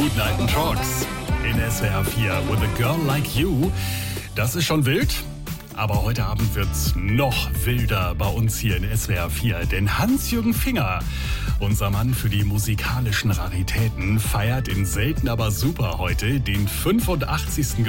Late Night Talks in SWR 4 with a girl like you. Das ist schon wild, aber heute Abend wird's noch wilder bei uns hier in SWR 4. Denn Hans-Jürgen Finger, unser Mann für die musikalischen Raritäten, feiert in Selten aber super heute den 85.